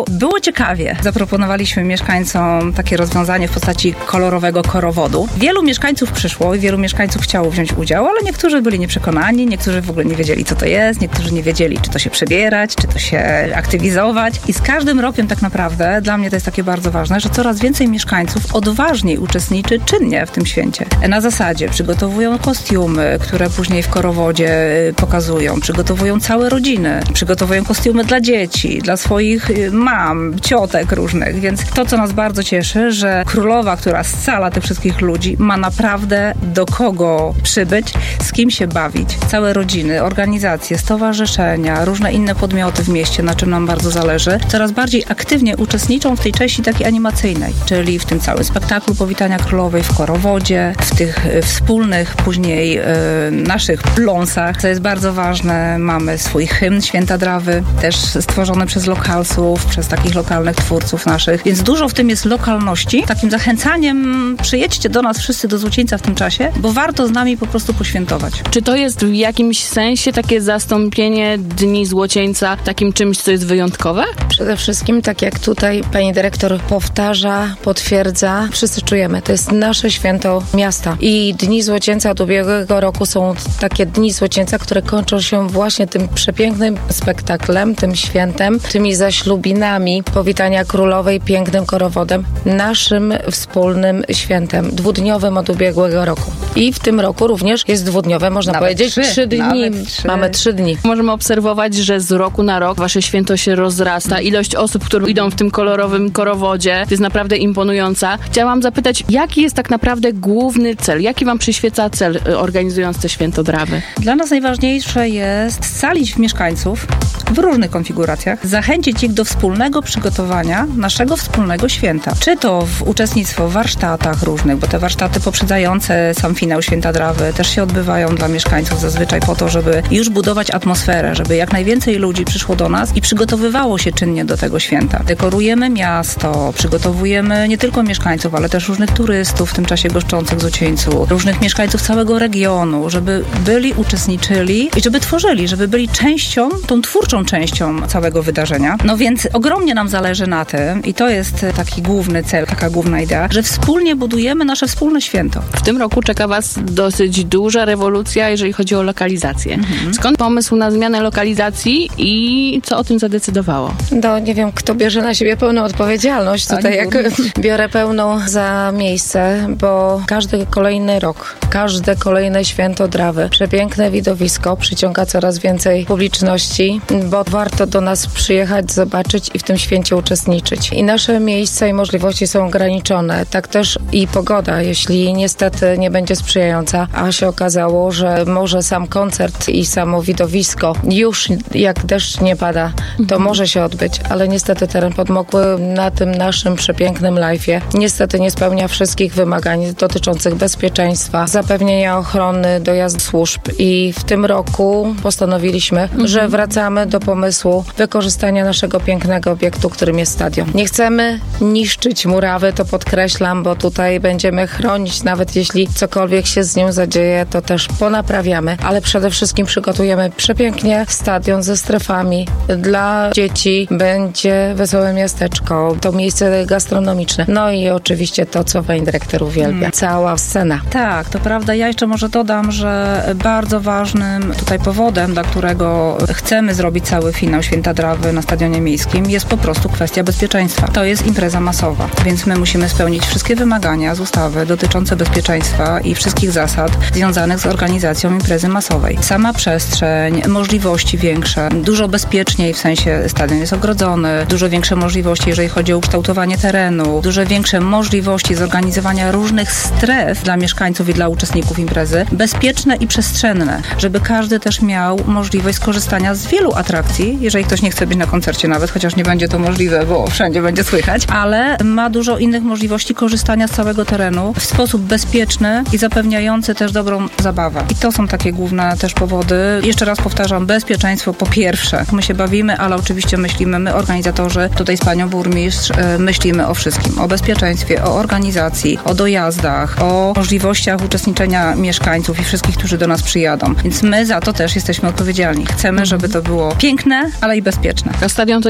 było ciekawie. Zaproponowaliśmy mieszkańcom takie rozwiązanie w postaci kolorowego korowodu. Wielu mieszkańców przyszło i wielu mieszkańców chciało wziąć udział, ale niektórzy byli nieprzekonani, niektórzy w ogóle nie wiedzieli, co to jest, niektórzy nie wiedzieli, czy to się przebierać, czy to się aktywizować. I z każdym rokiem tak naprawdę, dla mnie to jest takie bardzo ważne, że coraz więcej mieszkańców odważniej uczestniczy czynnie w tym święcie. Na zasadzie przygotowują kostiumy, które później w korowodzie pokazują, przygotowują całe rodziny, przygotowują kostiumy dla dzieci, dla swoich mam, ciotek różnych, więc to, co nas bardzo cieszy, że królowa, która scala tych wszystkich ludzi, ma naprawdę do kogo przybyć, z kim się bawić. Całe rodziny, organizacje, stowarzyszenia, różne inne podmioty w mieście, na czym nam bardzo zależy, coraz bardziej aktywnie uczestniczą w tej części takiej animacyjnej, czyli w tym całym spektaklu powitania królowej, w korowodzie, w tych wspólnych później naszych pląsach, co jest bardzo ważne. Mamy swój hymn Święta Drawy, też stworzony przez lokalsów, przez takich lokalnych twórców naszych, więc dużo w tym jest lokalności. Takim zachęcaniem przyjedźcie do nas wszyscy do Złocieńca w tym czasie, bo warto z nami po prostu poświętować. Czy to jest w jakimś sensie takie zastąpienie Dni Złocieńca takim czymś, co jest wyjątkowe? Przede wszystkim, tak jak tutaj pani dyrektor powtarza, potwierdza, wszyscy czujemy, to jest nasze święto miasta. I Dni Złocieńca od ubiegłego roku są takie Dni Złocieńca, które kończą się właśnie tym przepięknym spektaklem, tym świętem, tymi zaślubinami powitania królowej, pięknym korowodem, naszym wspólnym świętem, dwudniowym od ubiegłego roku. I w tym roku również jest dwudniowe, można nawet powiedzieć, 3 dni. Mamy 3 dni. Możemy obserwować, że z roku na rok wasze święto się rozrasta. Ilość osób, które idą w tym kolorowym korowodzie, to jest naprawdę imponująca. Chciałam zapytać, jaki jest tak naprawdę główny cel? Jaki wam przyświeca cel, organizując te Święto Drawy? Dla nas najważniejsze jest scalić mieszkańców w różnych konfiguracjach, zachęcić ich do wspólnego przygotowania naszego wspólnego święta. Czy to w uczestnictwo w warsztatach różnych, bo te warsztaty poprzedzające sam finał Święta Drawy też się odbywają dla mieszkańców zazwyczaj po to, żeby już budować atmosferę, żeby jak najwięcej ludzi przyszło do nas i przygotowywało się czynnie do tego święta. Dekorujemy miasto, przygotowujemy nie tylko mieszkańców, ale też różnych turystów w tym czasie goszczących w Złocieńcu, różnych mieszkańców całego regionu, żeby byli, uczestniczyli i żeby tworzyli, żeby byli częścią, tą twórczą częścią całego wydarzenia. No więc ogromnie nam zależy na tym i to jest taki główny cel, taka główna idea, że wspólnie budujemy nasze wspólne święto. W tym roku czeka was dosyć duża rewolucja, jeżeli chodzi o lokalizację. Skąd pomysł na zmianę lokalizacji i co o tym zadecydowało? No nie wiem, kto bierze na siebie pełną odpowiedzialność. Tutaj jak biorę pełną za miejsce, bo każdy kolejny rok, każde kolejne Święto Drawy, przepiękne widowisko przyciąga coraz więcej publiczności, bo warto do nas przyjechać, zobaczyć i w tym święcie uczestniczyć. I nasze miejsca i możliwości są ograniczone. Tak też i pogoda, jeśli niestety nie będzie sprzyjająca, a się okazało, że może sam koncert i samo widowisko już jak deszcz nie pada, to może się odbyć, ale niestety teren podmokły na tym naszym przepięknym live'ie niestety nie spełnia wszystkich wymagań dotyczących bezpieczeństwa, zapewnienia ochrony, dojazdu służb i w tym roku postanowiliśmy, że wracamy do pomysłu wykorzystania naszego pięknego obiektu, którym jest stadion. Nie chcemy niszczyć murawy, to podkreślam, bo tutaj będziemy chronić, nawet jeśli cokolwiek się z nią zadzieje, to też ponaprawiamy, ale przede wszystkim przygotujemy przepięknie stadion ze strefami dla dzieci, będzie wesołe miasteczko, to miejsce gastronomiczne, no i oczywiście to, co pani dyrektor uwielbia. Cała scena. Tak, to prawda. Ja jeszcze może dodam, że bardzo ważnym tutaj powodem, dla którego chcemy zrobić cały finał Święta Drawy na Stadionie Miejskim, jest po prostu kwestia bezpieczeństwa. To jest impreza masowa, więc my musimy spełnić wszystkie wymagania z ustawy dotyczące bezpieczeństwa i wszystkich zasad związanych z organizacją imprezy masowej. Sama przestrzeń, możliwości większe, dużo bezpieczniej, w sensie stadion jest ogrodzony, dużo większe możliwości, jeżeli chodzi o ukształtowanie terenu, dużo większe możliwości zorganizowania różnych stref dla mieszkańców i dla uczestników imprezy, bezpieczne i przestrzenne, żeby każdy też miał możliwość skorzystania z wielu atrakcji, jeżeli ktoś nie chce być na koncercie nawet, chociaż nie będzie to możliwe, bo wszędzie będzie słychać, ale ma dużo innych możliwości korzystania z całego terenu w sposób bezpieczny i zapewniający też dobrą zabawę. I to są takie główne też powody. Jeszcze raz powtarzam, bezpieczeństwo po pierwsze. My się bawimy, ale oczywiście myślimy, my organizatorzy, tutaj z panią burmistrz, myślimy o wszystkim. O bezpieczeństwie, o organizacji, o dojazdach, o możliwościach uczestniczenia mieszkańców i wszystkich, którzy do nas przyjadą. Więc my za to też jesteśmy odpowiedzialni. Chcemy, żeby to było piękne, ale i bezpieczne. A stadion to jednak jest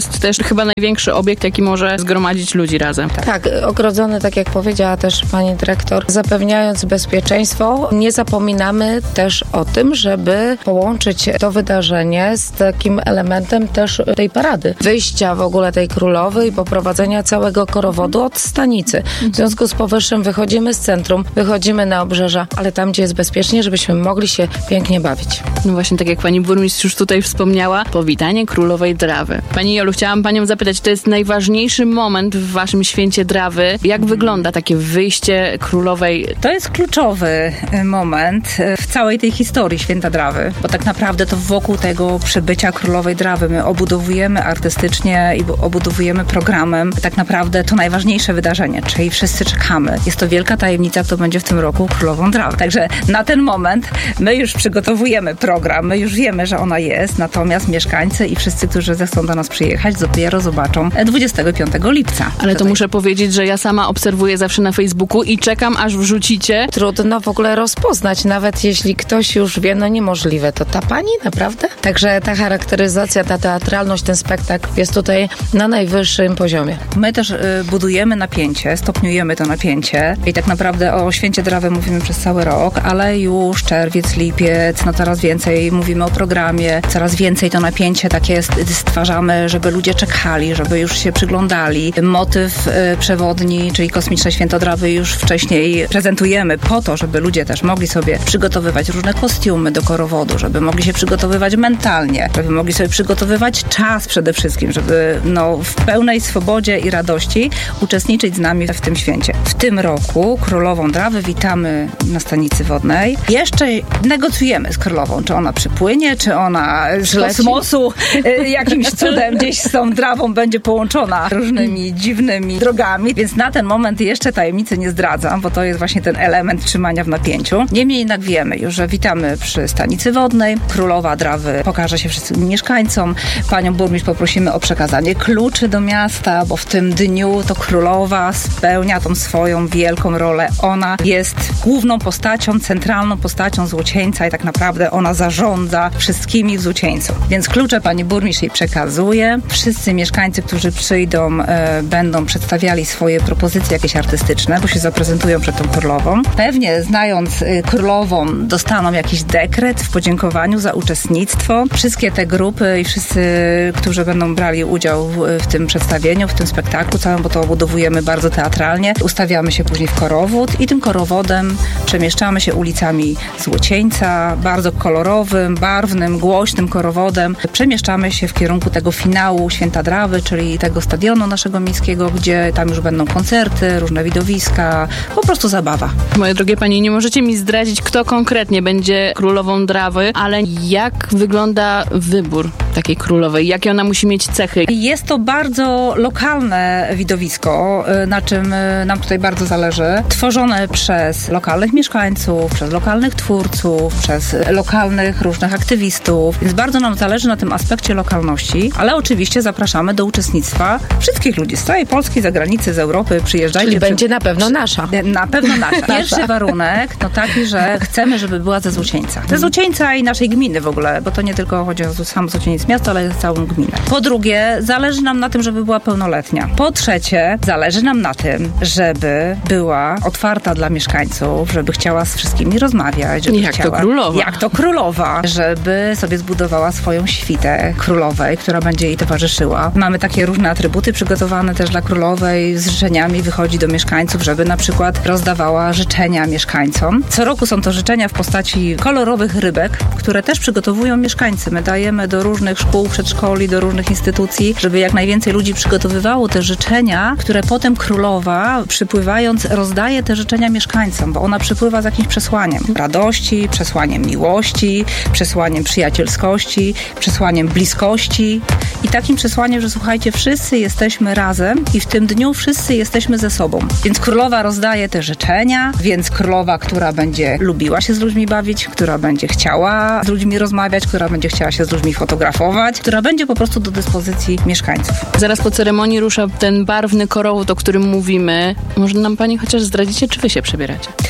jest też chyba największy obiekt, jaki może zgromadzić ludzi razem. Tak, ogrodzony, tak jak powiedziała też pani dyrektor, zapewniając bezpieczeństwo, nie zapominamy też o tym, żeby połączyć to wydarzenie z takim elementem też tej parady. Wyjścia w ogóle tej królowej i poprowadzenia całego korowodu od stanicy. W związku z powyższym wychodzimy z centrum, wychodzimy na obrzeża, ale tam, gdzie jest bezpiecznie, żebyśmy mogli się pięknie bawić. No właśnie, tak jak pani burmistrz już tutaj wspomniała, powitanie królowej Drawy. Pani Jolu, chciałam panią zapytać, to jest najważniejszy moment w waszym święcie Drawy. Jak wygląda takie wyjście królowej? To jest kluczowy moment w całej tej historii święta Drawy, bo tak naprawdę to wokół tego przybycia królowej Drawy my obudowujemy artystycznie i obudowujemy programem tak naprawdę to najważniejsze wydarzenie, czyli wszyscy czekamy. Jest to wielka tajemnica, kto będzie w tym roku królową Drawy. Także na ten moment my już przygotowujemy program, my już wiemy, że ona jest, natomiast mieszkańcy i wszyscy, którzy zechcą do nas przyjechać, dopiero zobaczą 25 lipca. Ale to muszę powiedzieć, że ja sama obserwuję zawsze na Facebooku i czekam, aż wrzucicie. Trudno w ogóle rozpoznać, nawet jeśli ktoś już wie, no niemożliwe. To ta pani? Naprawdę? Także ta charakteryzacja, ta teatralność, ten spektakl jest tutaj na najwyższym poziomie. My też budujemy napięcie, stopniujemy to napięcie i tak naprawdę o święcie Drawy mówimy przez cały rok, ale już czerwiec, lipiec, no coraz więcej mówimy o programie, coraz więcej to napięcie takie stwarzamy, żeby ludzie czekali, żeby już się przyglądali. Motyw przewodni, czyli kosmiczne święto Drawy już wcześniej prezentujemy po to, żeby ludzie też mogli sobie przygotowywać różne kostiumy do korowodu, żeby mogli się przygotowywać mentalnie, żeby mogli sobie przygotowywać czas przede wszystkim, żeby w pełnej swobodzie i radości uczestniczyć z nami w tym święcie. W tym roku królową Drawy witamy na stanicy wodnej. Jeszcze negocjujemy z królową, czy ona przypłynie, czy ona z kosmosu jakimś cudem gdzieś z tą Drawą będzie połączona różnymi dziwnymi drogami, więc na ten moment jeszcze tajemnicy nie zdradzam, bo to jest właśnie ten element trzymania w napięciu. Niemniej jednak wiemy już, że witamy przy stanicy wodnej. Królowa Drawy pokaże się wszystkim mieszkańcom. Panią burmistrz poprosimy o przekazanie kluczy do miasta, bo w tym dniu to królowa spełnia tą swoją wielką rolę. Ona jest główną postacią, centralną postacią Złocieńca i tak naprawdę ona zarządza wszystkimi w Złocieńcu. Więc klucze pani burmistrz jej przekazuje. Wszyscy mieszkańcy, którzy przyjdą, będą przedstawiali swoje propozycje jakieś artystyczne, bo się zaprezentują przed tą królową. Pewnie znając królową dostaną jakiś dekret w podziękowaniu za uczestnictwo. Wszystkie te grupy i wszyscy, którzy będą brali udział w tym przedstawieniu, w tym spektaklu całym, bo to obudowujemy bardzo teatralnie. Ustawiamy się później w korowód i tym korowodem przemieszczamy się ulicami Złocieńca, bardzo kolorowym, barwnym, głośnym korowodem. Przemieszczamy się w kierunku tego finału Święta Drawy, czyli tego stadionu naszego miejskiego, gdzie tam już będą koncerty, różne widowiska, po prostu zabawa. Moje drogie panie, nie możecie mi zdradzić, kto konkretnie będzie królową Drawy, ale jak wygląda wybór takiej królowej? Jakie ona musi mieć cechy? Jest to bardzo lokalne widowisko, na czym nam tutaj bardzo zależy. Tworzone przez lokalnych mieszkańców, przez lokalnych twórców, przez lokalnych różnych aktywistów, więc bardzo nam zależy na tym aspekcie lokalności, ale oczywiście zapraszamy do uczestnictwa wszystkich ludzi z całej Polski, z zagranicy, z Europy. Przyjeżdżajcie. Czyli będzie na pewno nasza. Na pewno nasza. Pierwszy warunek to taki, że chcemy, żeby była ze Złocieńca. Ze Złocieńca i naszej gminy w ogóle, bo to nie tylko chodzi o sam Złocieniec miasto, ale całą gminę. Po drugie, zależy nam na tym, żeby była pełnoletnia. Po trzecie, zależy nam na tym, żeby była otwarta dla mieszkańców, żeby chciała z wszystkimi rozmawiać. Żeby jak to królowa. Jak to królowa. Żeby sobie zbudowała swoją świtę królowej, która będzie jej towarzyszyła. Mamy takie różne atrybuty przygotowane też dla królowej. Z życzeniami wychodzi do mieszkańców, żeby na przykład rozdawała życzenia mieszkańcom. Co roku są to życzenia w postaci kolorowych rybek, które też przygotowują mieszkańcy. My dajemy do różnych szkół, przedszkoli, do różnych instytucji, żeby jak najwięcej ludzi przygotowywało te życzenia, które potem królowa, przypływając, rozdaje te życzenia mieszkańcom, bo ona przypływa z jakimś przesłaniem radości, przesłaniem miłości, przesłaniem przyjacielskości, przesłaniem bliskości i takim przesłaniem, że słuchajcie, wszyscy jesteśmy razem i w tym dniu wszyscy jesteśmy ze sobą. Więc królowa rozdaje te życzenia, więc królowa, która będzie lubiła się z ludźmi bawić, która będzie chciała z ludźmi rozmawiać, która będzie chciała się z ludźmi fotografować, która będzie po prostu do dyspozycji mieszkańców. Zaraz po ceremonii rusza ten barwny korowód, o którym mówimy. Może nam pani chociaż zdradzicie, czy wy się przebieracie?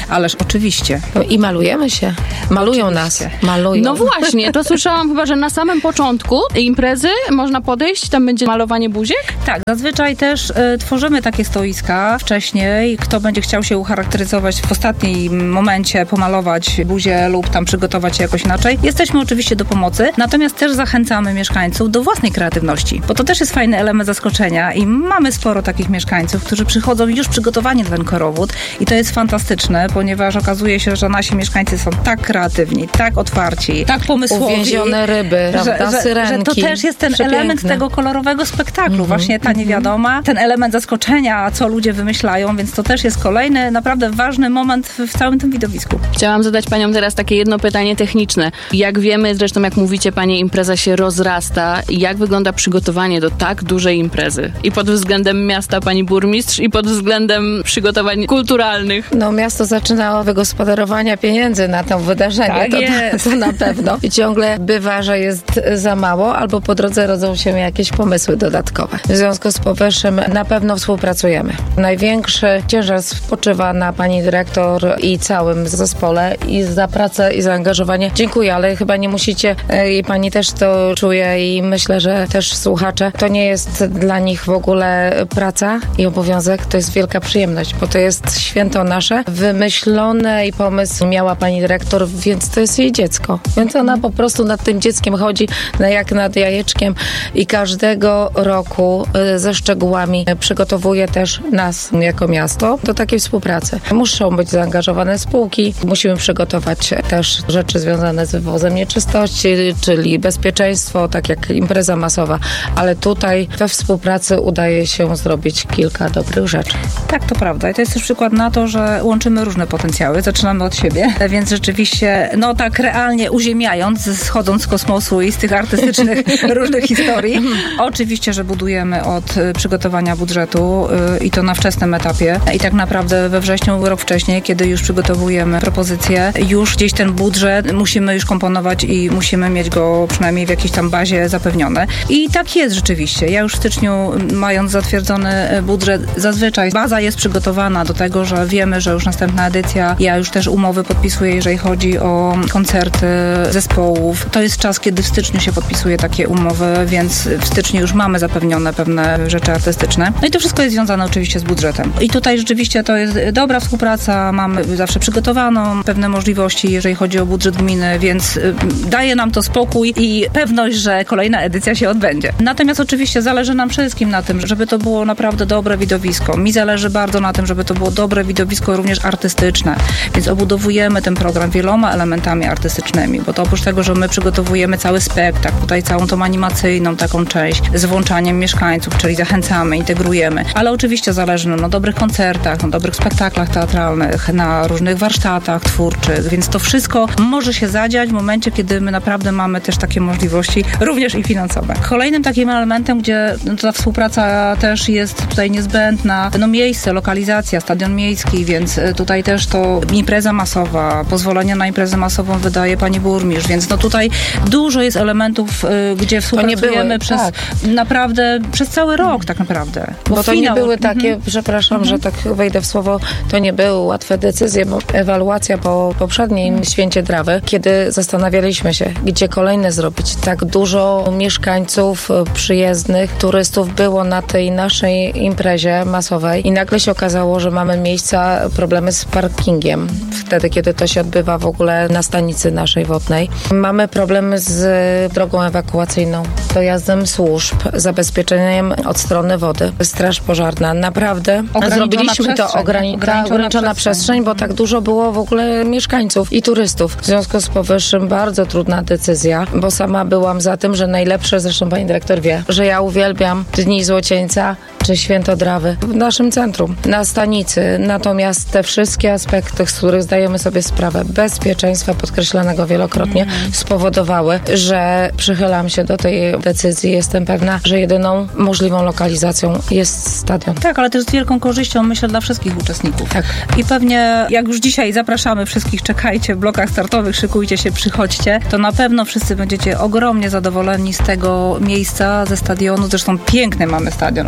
Ależ oczywiście. I malujemy się. Malują nas. Malują. No właśnie, to słyszałam chyba, że na samym początku imprezy można podejść, tam będzie malowanie buziek? Tak, zazwyczaj też tworzymy takie stoiska wcześniej. Kto będzie chciał się ucharakteryzować w ostatnim momencie, pomalować buzię lub tam przygotować się jakoś inaczej. Jesteśmy oczywiście do pomocy, natomiast też zachęcamy mieszkańców do własnej kreatywności, bo to też jest fajny element zaskoczenia i mamy sporo takich mieszkańców, którzy przychodzą już przygotowani na ten korowód i to jest fantastyczne, ponieważ okazuje się, że nasi mieszkańcy są tak kreatywni, tak otwarci, tak pomysłowi. Uwięzione ryby, prawda? Syrenki. Że to też jest ten element tego kolorowego spektaklu, właśnie ta niewiadoma, ten element zaskoczenia, co ludzie wymyślają, więc to też jest kolejny naprawdę ważny moment w całym tym widowisku. Chciałam zadać paniom teraz takie jedno pytanie techniczne. Jak wiemy, zresztą jak mówicie, panie, impreza się rozrasta. Jak wygląda przygotowanie do tak dużej imprezy? I pod względem miasta, pani burmistrz, i pod względem przygotowań kulturalnych. No miasto zaczyna od wygospodarowania pieniędzy na to wydarzenie. Tak to na pewno. I ciągle bywa, że jest za mało, albo po drodze rodzą się jakieś pomysły dodatkowe. W związku z powyższym na pewno współpracujemy. Największy ciężar spoczywa na pani dyrektor i całym zespole i za pracę i zaangażowanie. Dziękuję, ale chyba nie musicie i pani też to czuje i myślę, że też słuchacze. To nie jest dla nich w ogóle praca i obowiązek, to jest wielka przyjemność, bo to jest święto nasze. Wymyślone i pomysł miała pani dyrektor, więc to jest jej dziecko. Więc ona po prostu nad tym dzieckiem chodzi jak nad jajeczkiem i każdego roku ze szczegółami przygotowuje też nas jako miasto do takiej współpracy. Muszą być zaangażowane spółki, musimy przygotować też rzeczy związane z wywozem nieczystości, czyli bezpieczeństwo, tak jak impreza masowa, ale tutaj we współpracy udaje się zrobić kilka dobrych rzeczy. Tak, to prawda. I to jest też przykład na to, że łączymy różne potencjały. Zaczynamy od siebie, więc rzeczywiście, no tak realnie uziemiając, schodząc z kosmosu i z tych artystycznych różnych historii, oczywiście, że budujemy od przygotowania budżetu i to na wczesnym etapie. I tak naprawdę we wrześniu, rok wcześniej, kiedy już przygotowujemy propozycje, już gdzieś ten budżet musimy już komponować i musimy mieć go przynajmniej w jakiejś tam bazie zapewnione. I tak jest rzeczywiście. Ja już w styczniu, mając zatwierdzony budżet, zazwyczaj baza jest przygotowana do tego, że wiemy, że już następna edycja. Ja już też umowy podpisuję, jeżeli chodzi o koncerty zespołów. To jest czas, kiedy w styczniu się podpisuje takie umowy, więc w styczniu już mamy zapewnione pewne rzeczy artystyczne. No i to wszystko jest związane oczywiście z budżetem. I tutaj rzeczywiście to jest dobra współpraca, mamy zawsze przygotowaną pewne możliwości, jeżeli chodzi o budżet gminy, więc daje nam to spokój i pewność, że kolejna edycja się odbędzie. Natomiast oczywiście zależy nam wszystkim na tym, żeby to było naprawdę dobre widowisko. Mi zależy bardzo na tym, żeby to było dobre widowisko również artystyczne, więc obudowujemy ten program wieloma elementami artystycznymi, bo to oprócz tego, że my przygotowujemy cały spektakl, tutaj całą tą animacyjną taką część z włączaniem mieszkańców, czyli zachęcamy, integrujemy, ale oczywiście zależy nam na dobrych koncertach, na dobrych spektaklach teatralnych, na różnych warsztatach twórczych, więc to wszystko może się zadziać w momencie, kiedy my naprawdę mamy też takie możliwości, również i finansowe. Kolejnym takim elementem, gdzie ta współpraca też jest tutaj niezbędna, no miejsce, lokalizacja, stadion miejski, więc tutaj też to impreza masowa, pozwolenie na imprezę masową wydaje pani burmistrz, więc no tutaj dużo jest elementów, gdzie współpracujemy naprawdę przez cały rok tak naprawdę. Bo to nie były takie, przepraszam, że tak wejdę w słowo, to nie były łatwe decyzje, bo ewaluacja po poprzednim Święcie Drawy, kiedy zastanawialiśmy się, gdzie kolejne zrobić. Tak dużo mieszkańców, przyjezdnych, turystów było na tej naszej imprezie masowej i nagle się okazało, że mamy miejsca, problemy z parkingiem. Wtedy, kiedy to się odbywa w ogóle na stanicy naszej wodnej. Mamy problemy z drogą ewakuacyjną, dojazdem służb, zabezpieczeniem od strony wody. Straż pożarna. Naprawdę zrobiliśmy to ograniczona przestrzeń, bo tak dużo było w ogóle mieszkańców i turystów. W związku z powyższym bardzo trudna decyzja, bo sama byłam za tym, że najlepsze, zresztą pani dyrektor wie, że ja uwielbiam Dni Złocieńca czy Święto Drawy w naszym centrum, na stanicy. Natomiast te wszystkie aspekty, z których zdajemy sobie sprawę, bezpieczeństwa podkreślanego wielokrotnie, spowodowały, że przychylam się do tej decyzji. Jestem pewna, że jedyną możliwą lokalizacją jest stadion. Tak, ale też z wielką korzyścią, myślę, dla wszystkich uczestników. Tak. I pewnie, jak już dzisiaj zapraszamy wszystkich, czekajcie w blokach startowych, szykujcie się, przychodźcie, to na pewno wszyscy będziecie ogromnie zadowoleni z tego miejsca, ze stadionu. Zresztą piękny mamy stadion, okolony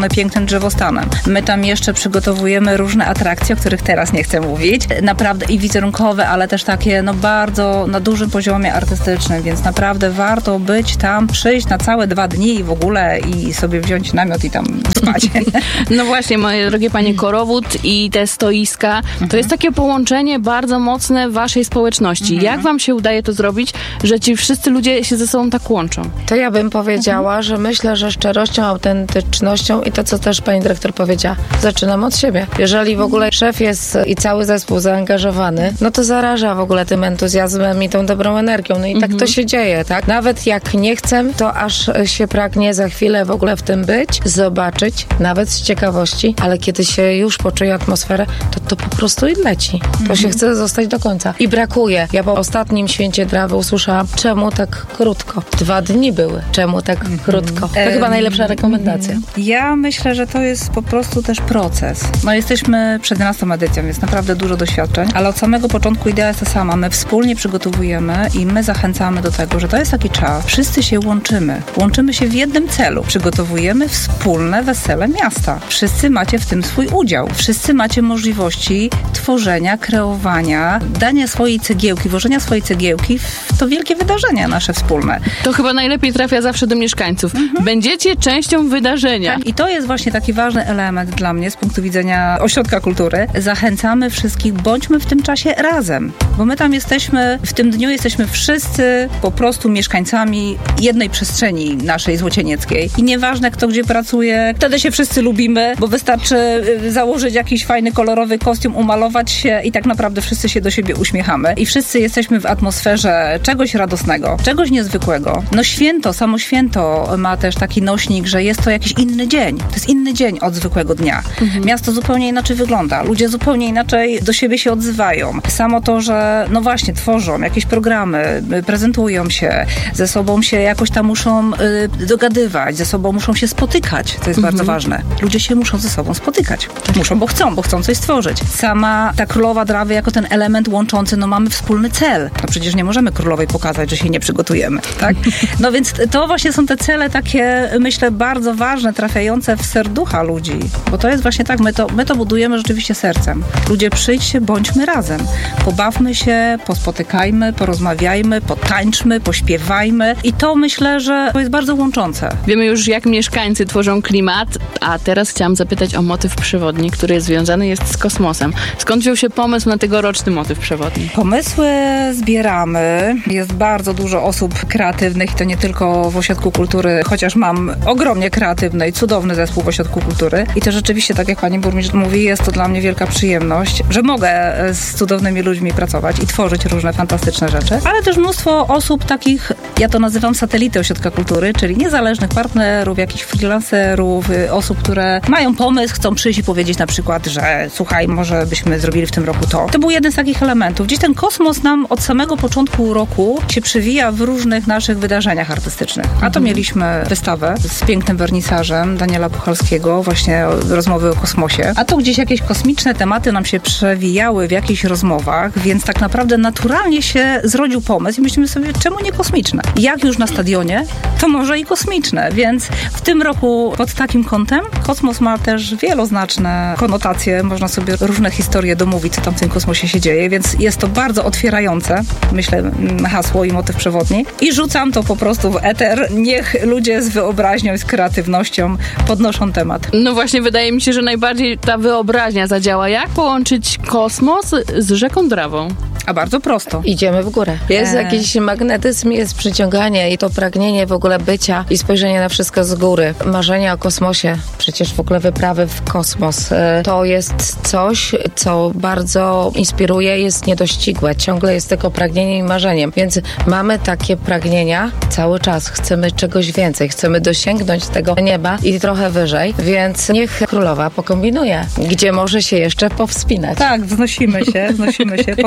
otoczone pięknym drzewostanem. My tam jeszcze przygotowujemy różne atrakcje, o których teraz nie chcę mówić. Naprawdę i wizerunkowe, ale też takie bardzo na dużym poziomie artystycznym, więc naprawdę warto być tam, przyjść na całe 2 dni w ogóle i sobie wziąć namiot i tam spać. No właśnie, moje drogie panie, korowód i te stoiska, to jest takie połączenie bardzo mocne waszej społeczności. Jak wam się udaje to zrobić, że ci wszyscy ludzie się ze sobą tak łączą? To ja bym powiedziała, że myślę, że szczerością, autentycznością i to, co też pani dyrektor powiedziała, zaczynam od siebie. Jeżeli w ogóle szef jest i cały zespół zaangażowany, no to zaraża w ogóle tym entuzjazmem i tą dobrą energią. No i tak to się dzieje, tak? Nawet jak nie chcę, to aż się pragnie za chwilę w ogóle w tym być, zobaczyć, nawet z ciekawości, ale kiedy się już poczuje atmosferę, to po prostu i leci. To się chce zostać do końca. I brakuje. Ja po ostatnim Święcie Drawy usłyszałam, czemu tak krótko? 2 dni były. Czemu tak krótko? To chyba najlepsza rekomendacja. Ja myślę, że to jest po prostu też proces. No jesteśmy przed 11 edycją, więc naprawdę dużo doświadczeń, ale od samego początku idea jest ta sama. My wspólnie przygotowujemy i my zachęcamy do tego, że to jest taki czas. Wszyscy się łączymy. Łączymy się w jednym celu. Przygotowujemy wspólne wesele miasta. Wszyscy macie w tym swój udział. Wszyscy macie możliwości tworzenia, kreowania, dania swojej cegiełki, włożenia swojej cegiełki w to wielkie wydarzenia nasze wspólne. To chyba najlepiej trafia zawsze do mieszkańców. Będziecie częścią wydarzenia. Tak, i to jest właśnie taki ważny element dla mnie z punktu widzenia Ośrodka Kultury. Zachęcamy wszystkich, bądźmy w tym czasie razem, bo my tam jesteśmy, w tym dniu jesteśmy wszyscy po prostu mieszkańcami jednej przestrzeni naszej złocienieckiej. I nieważne, kto gdzie pracuje, wtedy się wszyscy lubimy, bo wystarczy założyć jakiś fajny, kolorowy kostium, umalować się i tak naprawdę wszyscy się do siebie uśmiechamy. I wszyscy jesteśmy w atmosferze czegoś radosnego, czegoś niezwykłego. No święto, samo święto ma też taki nośnik, że jest to jakiś inny dzień. To jest inny dzień od zwykłego dnia. Miasto zupełnie inaczej wygląda. Ludzie zupełnie inaczej do siebie się odzywają. Samo to, że no właśnie tworzą jakieś programy, prezentują się, ze sobą się jakoś tam muszą dogadywać, ze sobą muszą się spotykać. To jest bardzo ważne. Ludzie się muszą ze sobą spotykać. Muszą, bo chcą coś stworzyć. Sama ta Królowa Drawy jako ten element łączący, no mamy wspólny cel. No przecież nie możemy królowej pokazać, że się nie przygotujemy, tak? No więc to właśnie są te cele takie, myślę, bardzo ważne, trafiające w serducha ludzi. Bo to jest właśnie tak, my to budujemy rzeczywiście sercem. Ludzie, przyjdźcie, bądźmy razem. Pobawmy się, pospotykajmy, porozmawiajmy, potańczmy, pośpiewajmy i to myślę, że to jest bardzo łączące. Wiemy już, jak mieszkańcy tworzą klimat, a teraz chciałam zapytać o motyw przewodni, który związany jest z kosmosem. Skąd wziął się pomysł na tegoroczny motyw przewodni? Pomysły zbieramy. Jest bardzo dużo osób kreatywnych i to nie tylko w Ośrodku Kultury, chociaż mam ogromnie kreatywny i cudowny zespół w Ośrodku Kultury. I to rzeczywiście, tak jak pani burmistrz mówi, jest to dla mnie wielka przyjemność, że mogę z cudownymi ludźmi pracować i tworzyć różne fantastyczne rzeczy. Ale też mnóstwo osób takich, ja to nazywam satelity Ośrodka Kultury, czyli niezależnych partnerów, jakichś freelancerów, osób, które mają pomysł, chcą przyjść i powiedzieć na przykład, że słuchaj, może byśmy zrobili w tym roku to. To był jeden z takich elementów. Gdzieś ten kosmos nam od samego początku roku się przewija w różnych naszych wydarzeniach artystycznych. A to mieliśmy wystawę z pięknym wernisażem Daniela Puchalskiego, właśnie rozmowy o kosmosie. A to gdzieś jakieś kosmiczne tematy nam się przewijały w jakichś rozmowach, więc tak naprawdę naturalnie się zrodził pomysł i myślimy sobie, czemu nie kosmiczne? Jak już na stadionie, to może i kosmiczne, więc w tym roku pod takim kątem kosmos ma też wieloznaczne konotacje, można sobie różne historie domówić, co tam w tym kosmosie się dzieje, więc jest to bardzo otwierające, myślę, hasło i motyw przewodni. I rzucam to po prostu w eter. Niech ludzie z wyobraźnią i z kreatywnością podnoszą temat. No właśnie, wydaje mi się, że najbardziej ta wyobraźnia zadziała. Jak połączyć kosmos z rzeką Drawą? A bardzo prosto. Idziemy w górę. Jest jakiś magnetyzm, jest przyciąganie i to pragnienie w ogóle bycia i spojrzenie na wszystko z góry. Marzenia o kosmosie, przecież w ogóle wyprawy w kosmos. To jest coś, co bardzo inspiruje, jest niedościgłe. Ciągle jest tylko pragnieniem i marzeniem. Więc mamy takie pragnienia cały czas. Chcemy czegoś więcej. Chcemy dosięgnąć tego nieba i trochę wyżej. Więc niech królowa pokombinuje, gdzie może się jeszcze powspinać. Tak, wznosimy się ponad różne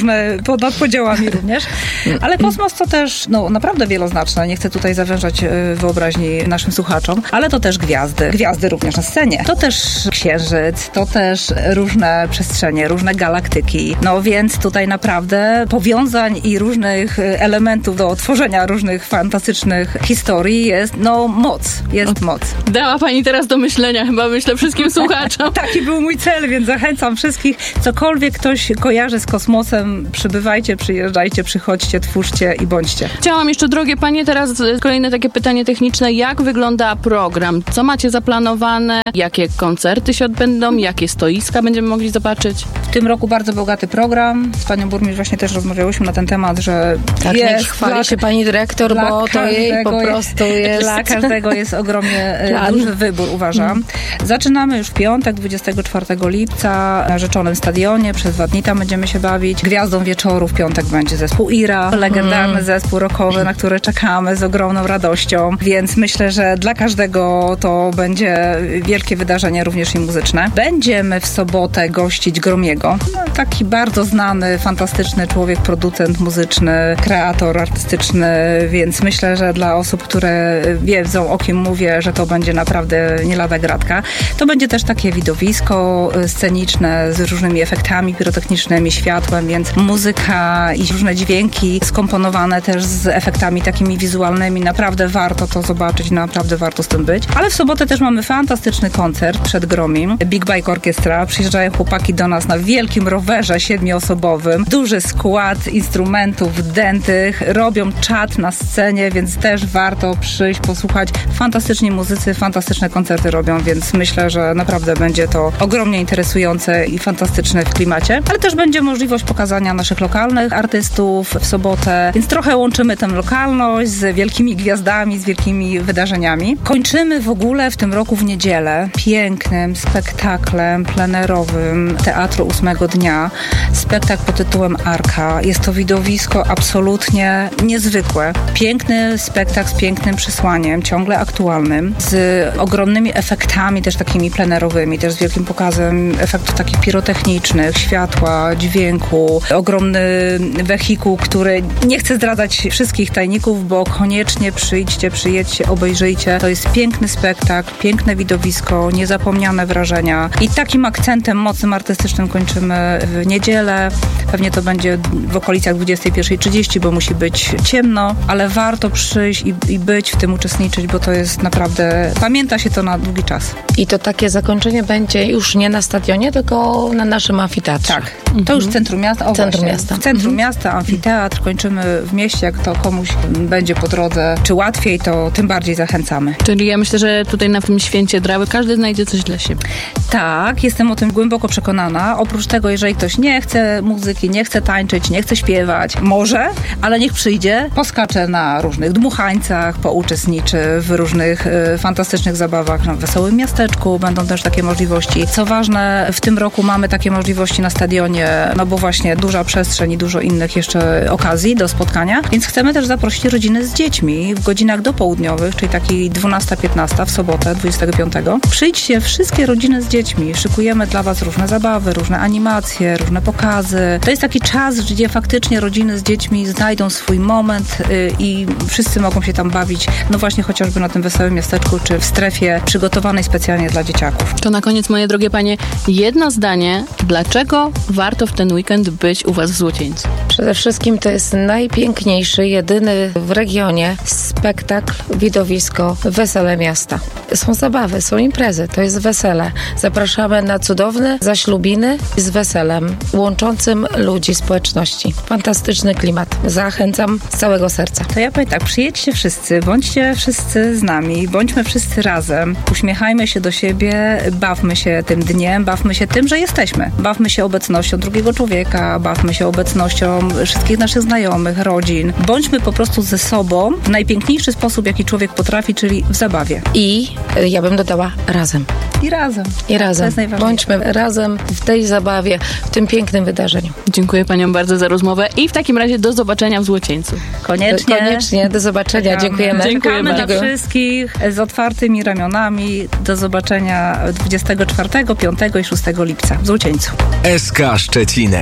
różne nad podziałami również. Ale kosmos to też naprawdę wieloznaczne. Nie chcę tutaj zawężać wyobraźni naszym słuchaczom, ale to też gwiazdy. Gwiazdy również na scenie. To też księżyc, to też różne przestrzenie, różne galaktyki. Więc tutaj naprawdę powiązań i różnych elementów do tworzenia różnych fantastycznych historii jest moc. Jest moc. Dała pani teraz do myślenia chyba, myślę, wszystkim słuchaczom. Taki był mój cel, więc zachęcam wszystkich. Cokolwiek ktoś kojarzy z kosmosem, przybywajcie, przyjeżdżajcie, przychodźcie, twórzcie i bądźcie. Chciałam jeszcze, drogie panie, teraz kolejne takie pytanie techniczne. Jak wygląda program? Co macie zaplanowane? Jakie koncerty się odbędą? Jakie stoiska będziemy mogli zobaczyć? W tym roku bardzo bogaty program. Z panią burmistrz właśnie też rozmawiałyśmy na ten temat, że tak, jest. Chwali się pani dyrektor, bo to jej po prostu jest... Dla każdego jest ogromnie duży wybór, uważam. Zaczynamy już w piątek, 24 lipca na Rzeczonym Stadionie. Przez 2 dni tam będziemy się bawić. Gwiazdą wieczoru w piątek będzie zespół Ira, legendarny zespół rockowy, na który czekamy z ogromną radością. Więc myślę, że dla każdego to będzie wielkie wydarzenie, również i muzyczne. Będziemy w sobotę gościć Gromiego. Taki bardzo znany, fantastyczny człowiek, producent muzyczny, kreator artystyczny, więc myślę, że dla osób, które wiedzą, o kim mówię, że to będzie naprawdę nie lada gratka. To będzie też takie widowisko sceniczne z różnymi efektami pirotechnicznymi, światłem, więc muzyka i różne dźwięki skomponowane też z efektami takimi wizualnymi. Naprawdę warto to zobaczyć, naprawdę warto z tym być. Ale w sobotę też mamy fantastyczny koncert przed Gromim. Big Bike Orchestra. Przyjeżdżają chłopaki do nas na wielkim rowerze 7-osobowym. Duży skład instrumentów dętych. Robią czat na scenie, więc też warto przyjść, posłuchać. Fantastyczni muzycy, fantastyczne koncerty robią, więc myślę, że naprawdę będzie to ogromnie interesujące i fantastyczne w klimacie. Ale też będzie możliwość pokazania naszych lokalnych artystów w sobotę, więc trochę łączymy tę lokalność z wielkimi gwiazdami, z wielkimi wydarzeniami. Kończymy w ogóle w tym roku w niedzielę pięknym spektaklem plenerowym Teatru 8 Dnia. Spektakl pod tytułem Arka. Jest to widowisko absolutnie niezwykłe. Piękny spektakl z pięknym przesłaniem, ciągle aktualnym, z ogromnymi efektami też takimi plenerowymi, też z wielkim pokazem efektów takich pirotechnicznych, światła, dźwięku, ogromny wehikuł, który nie chcę zdradzać wszystkich tajników, bo koniecznie przyjedźcie, obejrzyjcie. To jest piękny spektakl, piękne widowisko, niezapomniane wrażenia i takim akcentem mocnym artystycznym kończymy w niedzielę. Pewnie to będzie w okolicach 21:30, bo musi być ciemno, ale warto przyjść i być w tym, uczestniczyć, bo to jest naprawdę, pamięta się to na długi czas. I to takie zakończenie będzie już nie na stadionie, tylko na naszym amfiteatrze. Tak, to już w centrum miasta. Centrum miasta. W centrum miasta, amfiteatr, kończymy w mieście, jak to komuś będzie po drodze, czy łatwiej, to tym bardziej zachęcamy. Czyli ja myślę, że tutaj na tym święcie Drawy każdy znajdzie coś dla siebie. Tak, jestem o tym głęboko przekonana. Oprócz tego, jeżeli ktoś nie chce muzyki, nie chce tańczyć, nie chce śpiewać, może, ale niech przyjdzie, poskacze na różnych dmuchańcach, pouczestniczy w różnych fantastycznych zabawach na Wesołym Miasteczku. Będą też takie możliwości. Co ważne, w tym roku mamy takie możliwości na stadionie, bo właśnie duża przestrzeń i dużo innych jeszcze okazji do spotkania, więc chcemy też zaprosić rodziny z dziećmi w godzinach dopołudniowych, czyli taki 12-15 w sobotę, 25. Przyjdźcie wszystkie rodziny z dziećmi. Szykujemy dla was różne zabawy, różne animacje, różne pokazy. To jest taki czas, gdzie faktycznie rodziny z dziećmi znajdą swój moment i wszyscy mogą się tam bawić, właśnie chociażby na tym Wesołym Miasteczku, czy w strefie przygotowanej specjalnie dla dzieciaków. To na koniec, moje drogie panie, jedno zdanie. Dlaczego warto w ten weekend być u was w Złocieńcu? Przede wszystkim to jest najpiękniejszy, jedyny w regionie spektakl, widowisko, wesele miasta. Są zabawy, są imprezy, to jest wesele. Zapraszamy na cudowne zaślubiny z weselem, łączącym ludzi, społeczności. Fantastyczny klimat. Zachęcam z całego serca. To ja powiem tak, przyjedźcie wszyscy, bądźcie wszyscy z nami, bądźmy wszyscy razem, uśmiechajmy się do siebie, bawmy się tym dniem, bawmy się tym, że jesteśmy. Bawmy się obecnością drugiego człowieka, bawmy się obecnością wszystkich naszych znajomych, rodzin. Bądźmy po prostu ze sobą w najpiękniejszy sposób, jaki człowiek potrafi, czyli w zabawie. I ja bym dodała razem. I razem. I razem. To jest najważniejsze. Bądźmy razem w tej zabawie, w tym pięknym wydarzeniu. Dziękuję paniom bardzo za rozmowę i w takim razie do zobaczenia w Złocieńcu. Koniecznie. Do zobaczenia. Dziękujemy. Czekamy na wszystkich z otwartymi ramionami. Do zobaczenia 24, 5 i 6 lipca w Złocieńcu. SK Szczecinek. Długie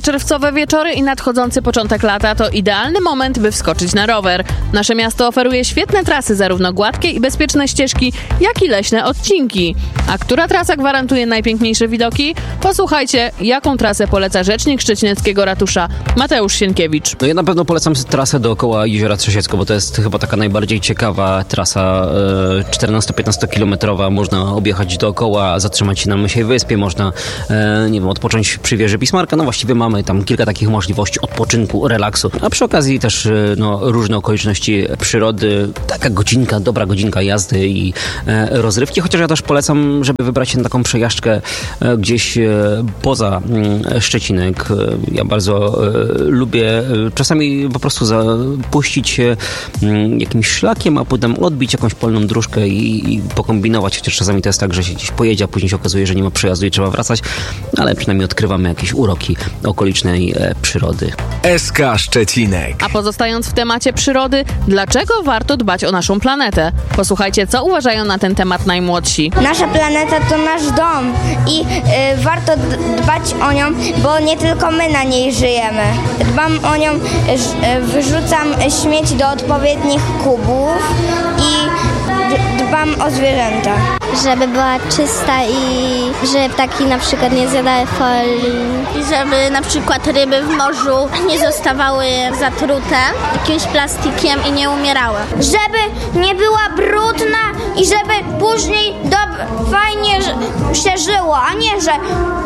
czerwcowe wieczory i nadchodzący początek lata to idealny moment, by wskoczyć na rower. Nasze miasto oferuje świetne trasy, zarówno gładkie i bezpieczne ścieżki, jak i leśne odcinki. A która trasa gwarantuje najpiękniejsze widoki? Posłuchajcie, jaką trasę poleca rzecznik szczecineckiego ratusza Mateusz Sienkiewicz. No ja na pewno polecam trasę dookoła Jeziora Trzesiecko, bo to jest chyba taka najbardziej ciekawa trasa 14-15 kilometrowa. Można objechać dookoła, zatrzymać się na Mysiej Wyspie, można odpocząć przy wieży Bismarcka. No właściwie mamy tam kilka takich możliwości odpoczynku, relaksu, a przy okazji też różne okoliczności przyrody. Taka dobra godzinka jazdy i rozrywki, chociaż ja też polecam, żeby wybrać się na taką przejażdżkę gdzieś poza Szczecinek. Ja bardzo lubię czasami po prostu zapuścić się jakimś szlakiem, a potem odbić jakąś polną dróżkę i pokombinować, chociaż czasami to jest tak, że się gdzieś pojedzie, a później się okazuje, że nie ma przejazdu i trzeba wracać, ale przynajmniej odkrywamy jakieś uroki okolicznej przyrody. SK Szczecinek. A pozostając w temacie przyrody, dlaczego warto dbać o naszą planetę? Posłuchajcie, co uważają na ten temat najmłodsi. Nasza planeta to nasz dom i warto dbać o nią, bo nie tylko my na niej żyjemy. Dbam o nią, wyrzucam śmieci do odpowiednich kubów i dbam o zwierzęta. Żeby była czysta i żeby ptaki na przykład nie zjadały folii. I żeby na przykład ryby w morzu nie zostawały zatrute jakimś plastikiem i nie umierały. Żeby nie była brudna i żeby później fajnie się żyło, a nie, że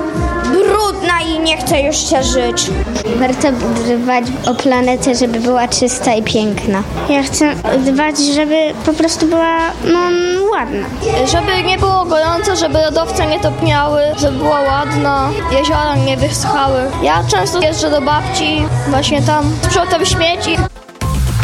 brudna i nie chce już się żyć. Warto dbać o planetę, żeby była czysta i piękna. Ja chcę dbać, żeby po prostu była ładna. Żeby nie było gorąco, żeby lodowce nie topniały, żeby była ładna, jeziora nie wysychały. Ja często jeżdżę do babci, właśnie tam sprzątam śmieci,